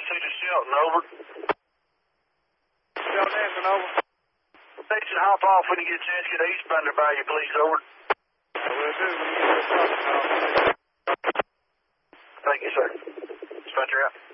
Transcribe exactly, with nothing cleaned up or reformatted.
two to Shelton, over. Shelton Anderson, over. Station, hop off when you get a chance. Get an eastbander by you, please, over. I will do when you get a crossing call. Thank you, sir. Dispatcher out.